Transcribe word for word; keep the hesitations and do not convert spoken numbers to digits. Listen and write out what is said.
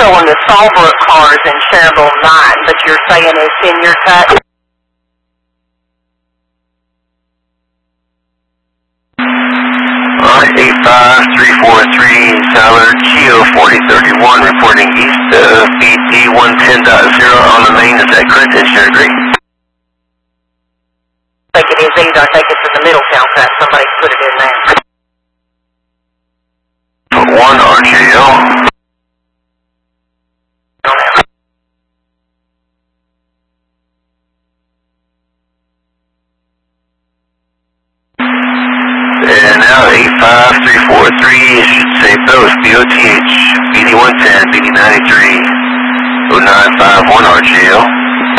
showing the Sawbrook cars in Cherville nine, but you're saying it's in your cut? Alright, eight five three four three, Tyler, Geo forty thirty-one, reporting east of B D one ten point zero on the main. Is that correct? Engineer agree? I think it is either. I think it's in the Middletown cut. Somebody put it in there. One R J L. And now eight five three four three, it should say both, B O T H, B D one ten, B D ninety-three, oh nine five one R J L.